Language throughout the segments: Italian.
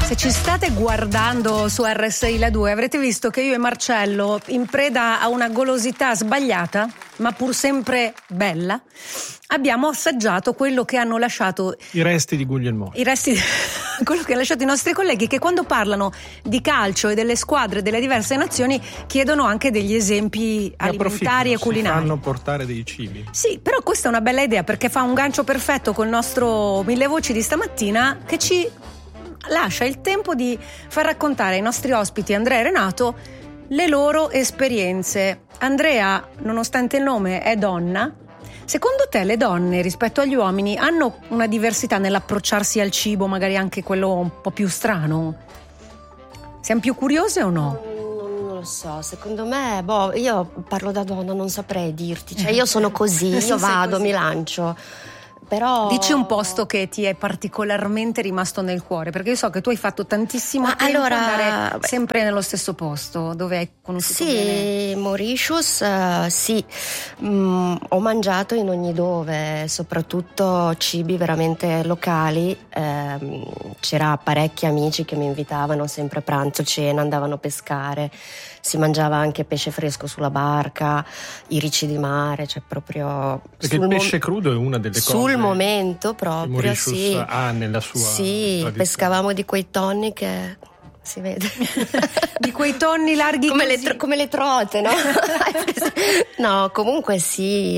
Se ci state guardando su RSI La 2 avrete visto che io e Marcello, in preda a una golosità sbagliata, ma pur sempre bella, abbiamo assaggiato quello che hanno lasciato i resti di Guglielmo. Quello che hanno lasciato i nostri colleghi, che quando parlano di calcio e delle squadre delle diverse nazioni chiedono anche degli esempi alimentari e culinari. Si fanno portare dei cibi. Sì, però questa è una bella idea, perché fa un gancio perfetto col nostro Mille Voci di stamattina, che ci lascia il tempo di far raccontare ai nostri ospiti Andrea e Renato le loro esperienze. Andrea, nonostante il nome, è donna. Secondo te le donne rispetto agli uomini hanno una diversità nell'approcciarsi al cibo, magari anche quello un po' più strano? Siamo più curiose o no? Non lo so, secondo me, io parlo da donna, non saprei dirti, cioè io sono così, io vado, così. Mi lancio. Però... Dici un posto che ti è particolarmente rimasto nel cuore, perché io so che tu hai fatto tantissimo tempo andare sempre nello stesso posto dove hai conosciuto bene. Mauritius, sì, ho mangiato in ogni dove, soprattutto cibi veramente locali. C'era parecchi amici che mi invitavano sempre a pranzo, cena, andavano a pescare. Si mangiava anche pesce fresco sulla barca, i ricci di mare, cioè proprio... Perché il pesce crudo è una delle cose... Sul momento proprio, Mauritius sì. ha nella sua tradizione. Pescavamo di quei tonni che... si vede. Di quei tonni larghi come le trote, no? No, comunque sì,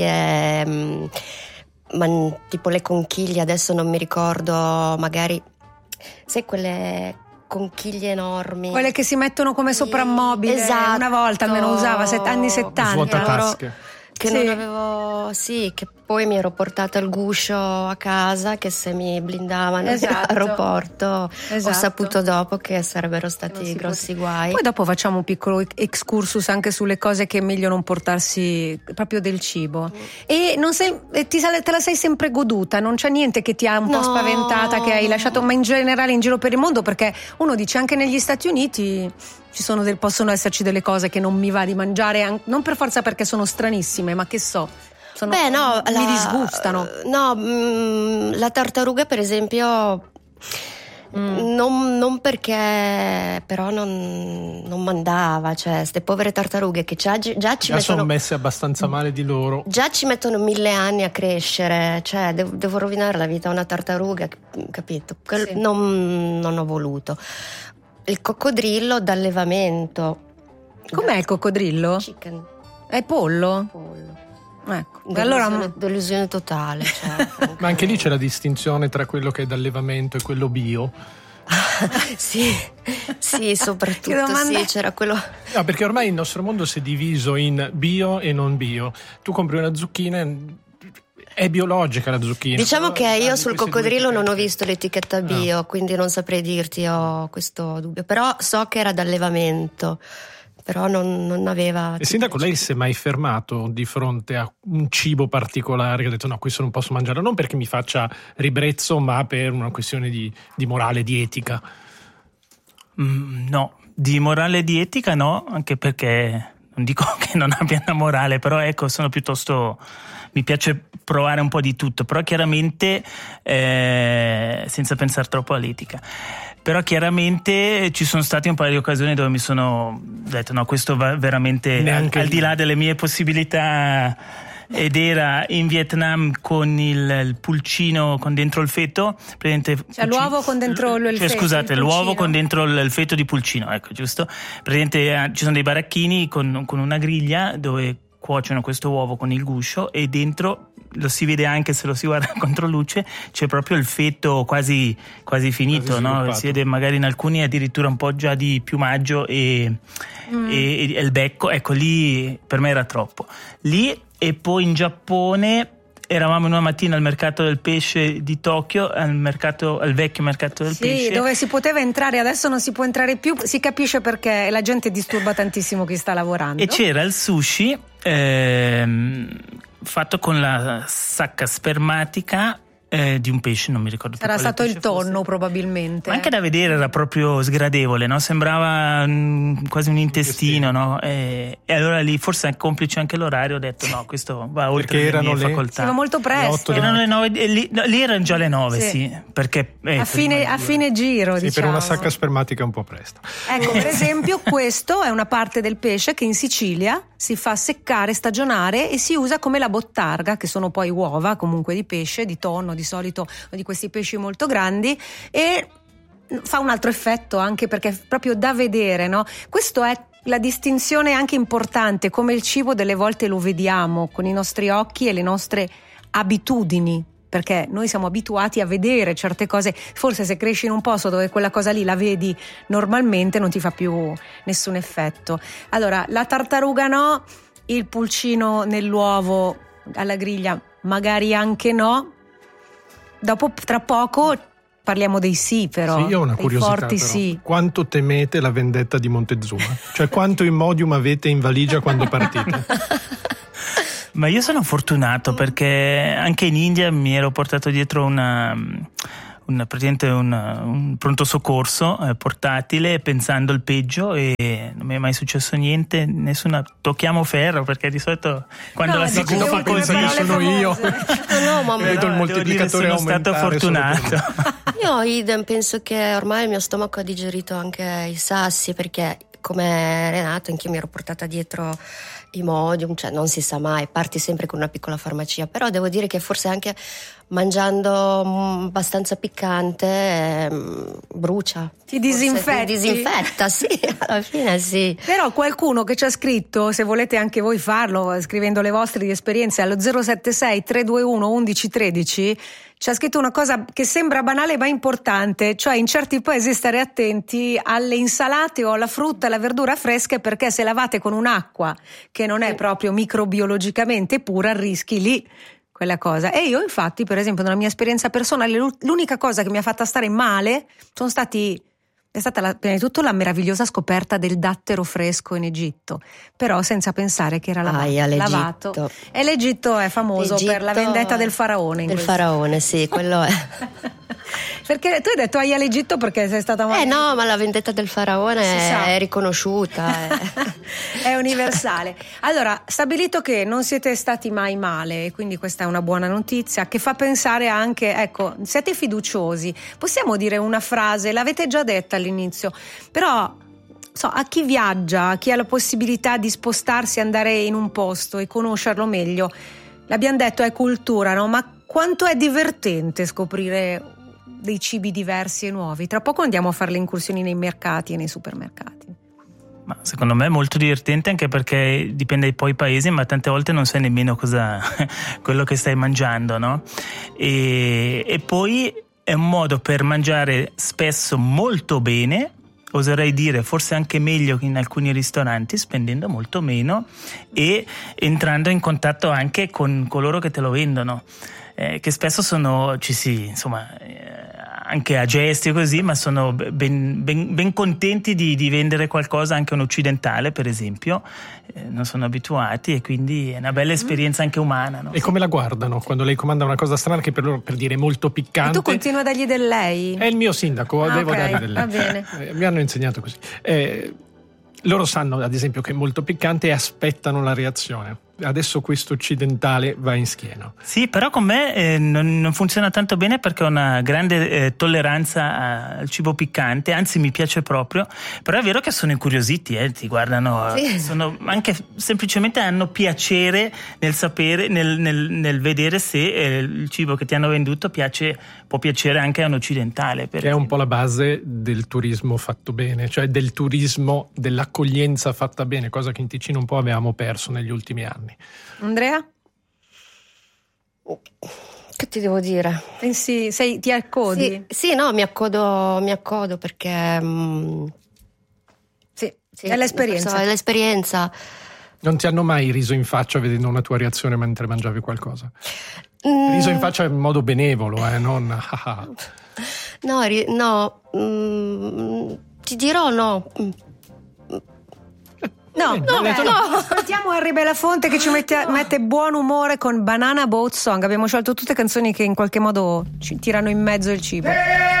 tipo le conchiglie, adesso non mi ricordo, magari... sai quelle... conchiglie enormi, quelle che si mettono come soprammobile. Esatto. Una volta almeno usava anni 70, svuotatasche. Che non avevo, che poi mi ero portata il guscio a casa, che se mi blindavano all'aeroporto ho saputo dopo che sarebbero stati grossi guai. Poi dopo facciamo un piccolo excursus anche sulle cose che è meglio non portarsi, proprio del cibo. E te la sei sempre goduta, non c'è niente che ti ha un po' spaventata, che hai lasciato, ma in generale in giro per il mondo, perché uno dice anche negli Stati Uniti possono esserci delle cose che non mi va di mangiare, non per forza perché sono stranissime, ma che so, mi disgustano. La tartaruga per esempio non perché, però non mandava, cioè ste povere tartarughe che già sono messe abbastanza male di loro, già ci mettono 1000 anni a crescere, cioè devo rovinare la vita a una tartaruga, capito? Non ho voluto. Il coccodrillo d'allevamento. Com'è il coccodrillo? Chicken. È pollo? Ecco. Delusione totale. Cioè, ma anche lì c'è la distinzione tra quello che è d'allevamento e quello bio. Sì, soprattutto c'era quello. No, perché ormai il nostro mondo si è diviso in bio e non bio. Tu compri una zucchina, è biologica la zucchina. Diciamo che io sul coccodrillo non ho visto l'etichetta bio, quindi non saprei dirti, ho questo dubbio, però so che era d'allevamento, però non aveva. E sindaco, lei si è mai fermato di fronte a un cibo particolare che ha detto no, questo non posso mangiarlo, non perché mi faccia ribrezzo, ma per una questione di morale, di etica? No, di morale e di etica no, anche perché non dico che non abbia una morale, però ecco, sono piuttosto, mi piace provare un po' di tutto, però chiaramente senza pensare troppo all'etica. Però chiaramente ci sono state un paio di occasioni dove mi sono detto no, questo va veramente al di là delle mie possibilità, ed era in Vietnam con il pulcino con dentro il feto, l'uovo con dentro il feto. Scusate, l'uovo con dentro il feto di pulcino, ecco, giusto? Praticamente ci sono dei baracchini con una griglia dove cuociono questo uovo con il guscio, e dentro lo si vede anche se lo si guarda contro luce, c'è proprio il feto quasi finito, no? Si vede magari in alcuni addirittura un po' già di piumaggio e il becco, ecco, lì per me era troppo. Lì, e poi in Giappone eravamo una mattina al mercato del pesce di Tokyo, al vecchio mercato del pesce. Sì, dove si poteva entrare, adesso non si può entrare più, si capisce perché la gente disturba tantissimo chi sta lavorando. E c'era il sushi fatto con la sacca spermatica Di un pesce, non mi ricordo più. Sarà stato il tonno fosse. probabilmente. Ma anche da vedere era proprio sgradevole, no? Sembrava quasi un intestino, no? E allora lì forse è complice anche l'orario, ho detto no, questo va oltre le mie facoltà. Sì, ma molto presto. Erano le 9, lì erano già le 9, sì, perché a fine giro, sì, diciamo. Per una sacca spermatica è un po' presto. Ecco, per esempio, questo è una parte del pesce che in Sicilia si fa seccare, stagionare e si usa come la bottarga, che sono poi uova comunque di pesce, di tonno di solito, o di questi pesci molto grandi, e fa un altro effetto anche perché è proprio da vedere, no? Questo è la distinzione anche importante, come il cibo delle volte lo vediamo con i nostri occhi e le nostre abitudini, perché noi siamo abituati a vedere certe cose. Forse se cresci in un posto dove quella cosa lì la vedi normalmente non ti fa più nessun effetto. Allora, la tartaruga no, il pulcino nell'uovo alla griglia magari anche no. Dopo, tra poco parliamo dei sì, però. Sì, io ho una curiosità, forti però. sì. Quanto temete la vendetta di Montezuma? Cioè, quanto Imodium avete in valigia quando partite? Ma io sono fortunato perché anche in India mi ero portato dietro un pronto soccorso portatile, pensando il peggio, e non mi è mai successo niente, nessuna tocchiamo ferro, perché di solito quando la si fa così sono io. No, ma vedo il moltiplicatore sono stato fortunato. Io idem, penso che ormai il mio stomaco ha digerito anche i sassi, perché come Renato anch'io mi ero portata dietro Imodium, cioè non si sa mai, parti sempre con una piccola farmacia, però devo dire che forse anche mangiando abbastanza piccante brucia. Ti disinfetti? Ti disinfetta, sì, alla fine sì. Però qualcuno che ci ha scritto, se volete anche voi farlo, scrivendo le vostre esperienze allo 076 321 1113, ci ha scritto una cosa che sembra banale ma importante, cioè in certi paesi stare attenti alle insalate o alla frutta e alla verdura fresche, perché se lavate con un'acqua che non è proprio microbiologicamente pura, rischi lì quella cosa. E io infatti, per esempio, nella mia esperienza personale, l'unica cosa che mi ha fatta stare male è stata prima di tutto la meravigliosa scoperta del dattero fresco in Egitto, però senza pensare che era lavato. E l'Egitto è famoso per la vendetta del faraone. Faraone, sì, quello è. Perché tu hai detto all'Egitto perché sei stata no, ma la vendetta del faraone è riconosciuta. È universale. Allora, stabilito che non siete stati mai male, e quindi questa è una buona notizia, che fa pensare anche, ecco, siete fiduciosi. Possiamo dire una frase, l'avete già detta all'inizio, però a chi viaggia, a chi ha la possibilità di spostarsi, andare in un posto e conoscerlo meglio, l'abbiamo detto, è cultura, no? Ma quanto è divertente scoprire dei cibi diversi e nuovi. Tra poco andiamo a fare le incursioni nei mercati e nei supermercati. Ma secondo me è molto divertente, anche perché dipende dai poi paesi, ma tante volte non sai nemmeno cosa quello che stai mangiando, no? E poi è un modo per mangiare spesso molto bene, oserei dire forse anche meglio che in alcuni ristoranti, spendendo molto meno e entrando in contatto anche con coloro che te lo vendono, che spesso anche a gesti e così, ma sono ben contenti di vendere qualcosa anche un occidentale, per esempio. Non sono abituati, e quindi è una bella esperienza anche umana, no? E come la guardano quando lei comanda una cosa strana che per loro, per dire, molto piccante? E tu continui a dargli del lei? È il mio sindaco, devo dargli del lei. Va bene. Mi hanno insegnato così. Loro sanno, ad esempio, che è molto piccante e aspettano la reazione. Adesso questo occidentale va in schiena. Sì, però con me non funziona tanto bene, perché ho una grande tolleranza al cibo piccante, anzi mi piace proprio. Però è vero che sono incuriositi, ti guardano, sì. Sono anche semplicemente hanno piacere nel sapere, nel vedere se il cibo che ti hanno venduto può piacere anche a un occidentale. Che è un po' la base del turismo fatto bene, cioè del turismo dell'accoglienza fatta bene, cosa che in Ticino un po' avevamo perso negli ultimi anni. Andrea? Che ti devo dire? Ti accodi? Sì, no, mi accodo perché sì, è l'esperienza. È l'esperienza. Non ti hanno mai riso in faccia vedendo una tua reazione mentre mangiavi qualcosa? Riso in faccia in modo benevolo, non No, ti dirò no. No, ascoltiamo Harry Belafonte che ci mette buon umore con Banana Boat Song. Abbiamo scelto tutte canzoni che in qualche modo ci tirano in mezzo il cibo.